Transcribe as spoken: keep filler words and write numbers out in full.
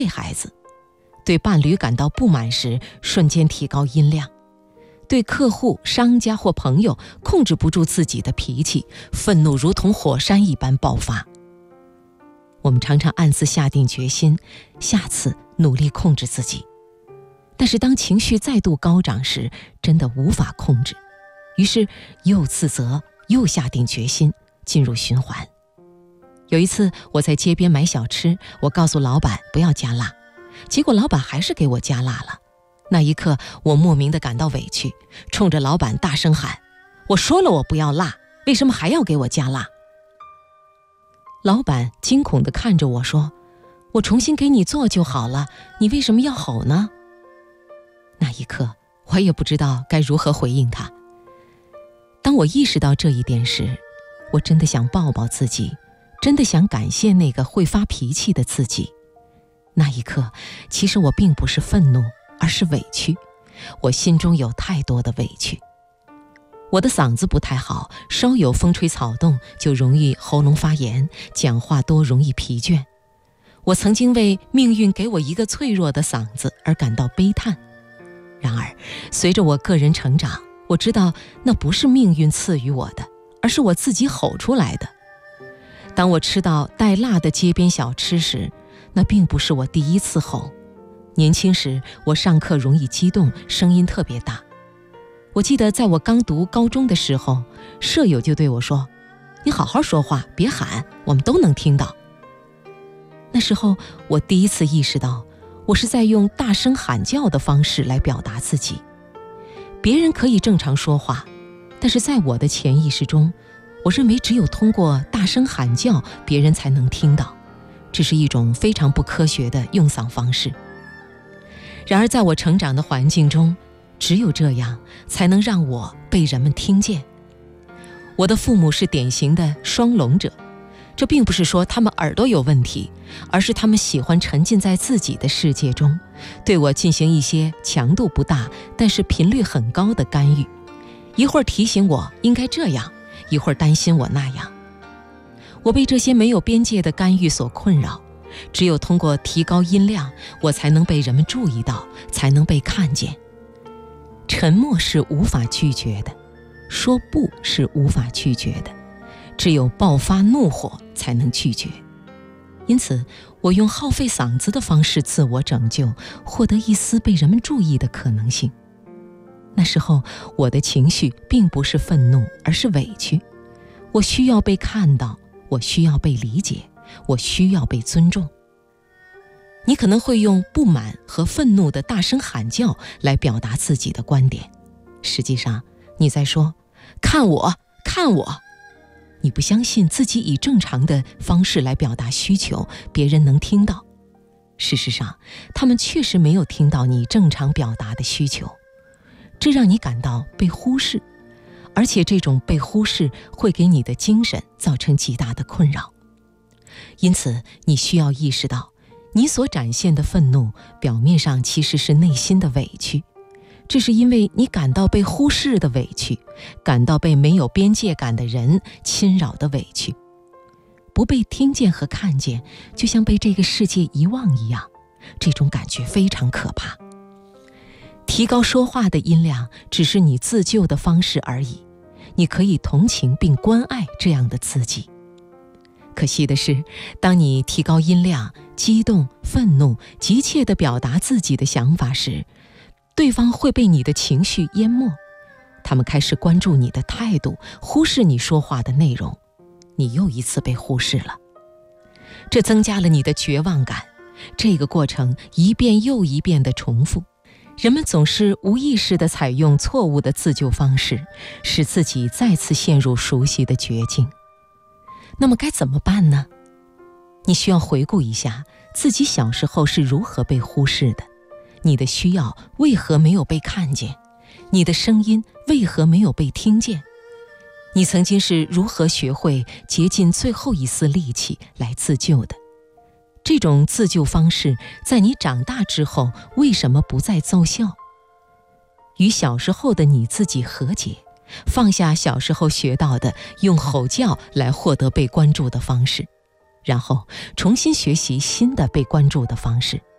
对孩子，对伴侣感到不满时，瞬间提高音量；对客户、商家或朋友控制不住自己的脾气，愤怒如同火山一般爆发。我们常常暗自下定决心，下次努力控制自己。但是当情绪再度高涨时，真的无法控制，于是又自责，又下定决心，进入循环。有一次我在街边买小吃，我告诉老板不要加辣，结果老板还是给我加辣了。那一刻我莫名地感到委屈，冲着老板大声喊：我说了我不要辣，为什么还要给我加辣？老板惊恐地看着我说：我重新给你做就好了，你为什么要吼呢？那一刻我也不知道该如何回应他。当我意识到这一点时，我真的想抱抱自己，真的想感谢那个会发脾气的自己。那一刻其实我并不是愤怒，而是委屈，我心中有太多的委屈。我的嗓子不太好，稍有风吹草动就容易喉咙发炎，讲话多容易疲倦。我曾经为命运给我一个脆弱的嗓子而感到悲叹。然而随着我个人成长，我知道那不是命运赐予我的，而是我自己吼出来的。当我吃到带辣的街边小吃时，那并不是我第一次吼。年轻时我上课容易激动，声音特别大。我记得在我刚读高中的时候，舍友就对我说：你好好说话，别喊，我们都能听到。那时候我第一次意识到，我是在用大声喊叫的方式来表达自己。别人可以正常说话，但是在我的潜意识中，我认为只有通过大声喊叫，别人才能听到。这是一种非常不科学的用嗓方式。然而在我成长的环境中，只有这样才能让我被人们听见。我的父母是典型的双聋者，这并不是说他们耳朵有问题，而是他们喜欢沉浸在自己的世界中，对我进行一些强度不大但是频率很高的干预，一会儿提醒我应该这样，一会儿担心我那样。我被这些没有边界的干预所困扰，只有通过提高音量，我才能被人们注意到，才能被看见。沉默是无法拒绝的，说不是无法拒绝的，只有爆发怒火才能拒绝。因此我用耗费嗓子的方式自我拯救，获得一丝被人们注意的可能性。那时候我的情绪并不是愤怒，而是委屈。我需要被看到，我需要被理解，我需要被尊重。你可能会用不满和愤怒的大声喊叫来表达自己的观点，实际上你在说看我看我。你不相信自己以正常的方式来表达需求，别人能听到。事实上他们确实没有听到你正常表达的需求，这让你感到被忽视，而且这种被忽视会给你的精神造成极大的困扰。因此你需要意识到，你所展现的愤怒表面上其实是内心的委屈，这是因为你感到被忽视的委屈，感到被没有边界感的人侵扰的委屈。不被听见和看见，就像被这个世界遗忘一样，这种感觉非常可怕。提高说话的音量只是你自救的方式而已，你可以同情并关爱这样的自己。可惜的是，当你提高音量，激动、愤怒、急切地表达自己的想法时，对方会被你的情绪淹没，他们开始关注你的态度，忽视你说话的内容，你又一次被忽视了。这增加了你的绝望感，这个过程一遍又一遍地重复，人们总是无意识地采用错误的自救方式，使自己再次陷入熟悉的绝境。那么该怎么办呢？你需要回顾一下自己小时候是如何被忽视的，你的需要为何没有被看见，你的声音为何没有被听见，你曾经是如何学会竭尽最后一丝力气来自救的。这种自救方式在你长大之后为什么不再奏效？与小时候的你自己和解，放下小时候学到的用吼叫来获得被关注的方式，然后重新学习新的被关注的方式。